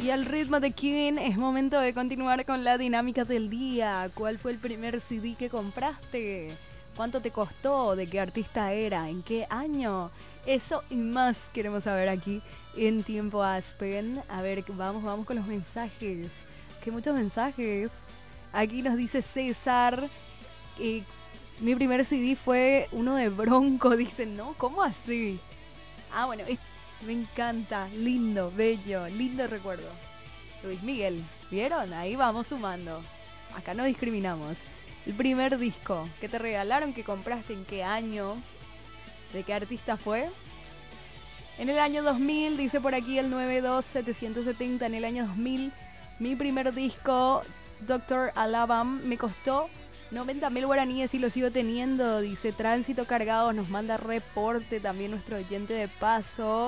Y al ritmo de King es momento de continuar con la dinámica del día. ¿Cuál fue el primer CD que compraste? ¿Cuánto te costó? ¿De qué artista era? ¿En qué año? Eso y más queremos saber aquí en Tiempo Aspen. A ver, vamos con los mensajes. Que muchos mensajes. Aquí nos dice César. Mi primer CD fue uno de Bronco. Dicen, ¿no? ¿Cómo así? Ah, bueno, me encanta. Lindo, bello, lindo recuerdo. Luis Miguel, ¿vieron? Ahí vamos sumando. Acá no discriminamos. El primer disco que te regalaron, que compraste, ¿en qué año? ¿De qué artista fue? En el año 2000, dice por aquí el 92770. En el año 2000, mi primer disco, Dr. Alabam, me costó 90.000 guaraníes y lo sigo teniendo. Dice Tránsito Cargados, nos manda reporte también nuestro oyente de paso.